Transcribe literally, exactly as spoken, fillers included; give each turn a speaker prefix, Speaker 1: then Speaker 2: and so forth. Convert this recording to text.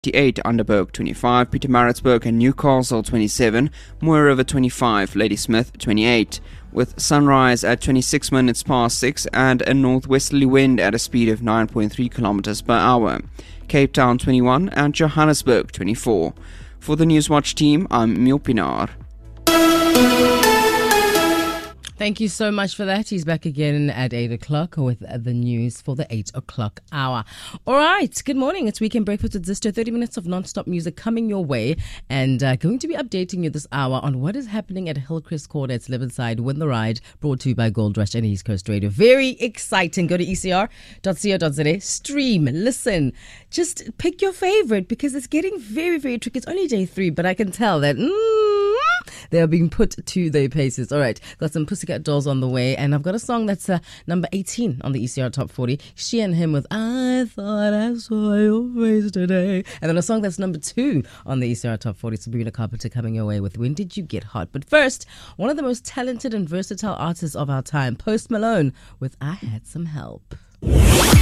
Speaker 1: twenty-eight, Underberg twenty-five, Pietermaritzburg and Newcastle twenty-seven, Mooi River twenty-five, Ladysmith twenty-eight, with sunrise at twenty-six minutes past six and a northwesterly wind at a speed of nine point three kilometers per hour. Cape Town twenty-one and Johannesburg twenty-four. For the Newswatch team, I'm Emil Pinar.
Speaker 2: Thank you so much for that. He's back again at eight o'clock with the news for the eight o'clock hour. All right. Good morning. It's Weekend Breakfast with Zisto. thirty minutes of non-stop music coming your way. And uh, going to be updating you this hour on what is happening at Hillcrest Court at Lebanside. Win the Ride, brought to you by Gold Rush and East Coast Radio. Very exciting. Go to e c r dot co dot z a. Stream. Listen. Just pick your favorite because it's getting very, very tricky. It's only day three, but I can tell that... Mm, they are being put to their paces. All right, got some Pussycat Dolls on the way, and I've got a song that's uh, number eighteen on the E C R Top forty. She and Him with I Thought I Saw Your Face Today. And then a song that's number two on the E C R Top forty, Sabrina Carpenter coming your way with When Did You Get Hot? But first, one of the most talented and versatile artists of our time, Post Malone with I Had Some Help.